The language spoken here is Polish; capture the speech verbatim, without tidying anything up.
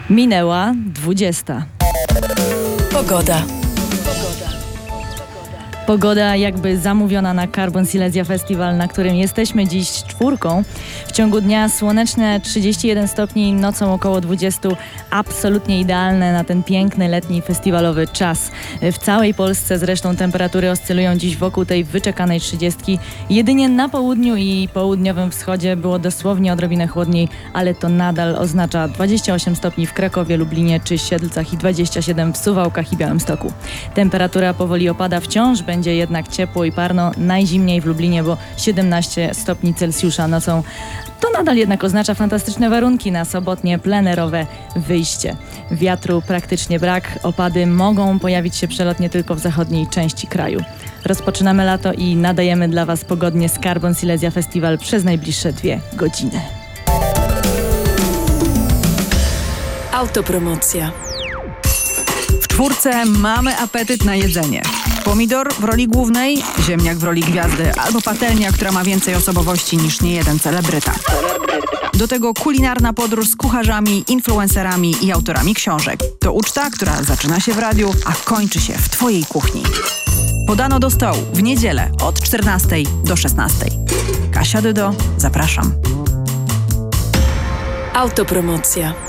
Minęła dwudziesta. Pogoda. Pogoda jakby zamówiona na Carbon Silesia Festival, na którym jesteśmy dziś czwórką. W ciągu dnia słoneczne trzydzieści jeden stopni, nocą około dwadzieścia. Absolutnie idealne na ten piękny, letni, festiwalowy czas. W całej Polsce zresztą temperatury oscylują dziś wokół tej wyczekanej trzydziestki. Jedynie na południu i południowym wschodzie było dosłownie odrobinę chłodniej, ale to nadal oznacza dwadzieścia osiem stopni w Krakowie, Lublinie czy Siedlcach i dwadzieścia siedem w Suwałkach i Białymstoku. Temperatura powoli opada, wciąż będzie Będzie jednak ciepło i parno, najzimniej w Lublinie, bo siedemnaście stopni Celsjusza nocą. To nadal jednak oznacza fantastyczne warunki na sobotnie plenerowe wyjście. Wiatru praktycznie brak, opady mogą pojawić się przelotnie tylko w zachodniej części kraju. Rozpoczynamy lato i nadajemy dla Was pogodnie z Carbon Silesia Festival przez najbliższe dwie godziny. Autopromocja. W czwórce mamy apetyt na jedzenie. Pomidor w roli głównej, ziemniak w roli gwiazdy albo patelnia, która ma więcej osobowości niż niejeden celebryta. Do tego kulinarna podróż z kucharzami, influencerami i autorami książek. To uczta, która zaczyna się w radiu, a kończy się w Twojej kuchni. Podano do stołu w niedzielę od czternastej do szesnastej. Kasia Dydo, zapraszam. Autopromocja.